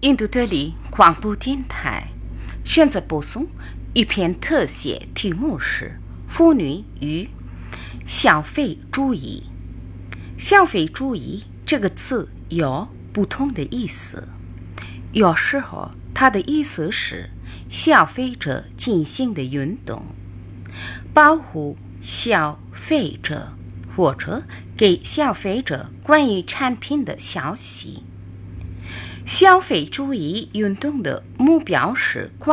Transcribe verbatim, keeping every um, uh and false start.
印度德里广播电台选择播送一篇特写，题目是“妇女与消费主义”。消费主义这个词有不同的意思，有时候它的意思是消费者进行的运动，保护消费者或者给消费者关于产品的消息。消费主义运动的目标是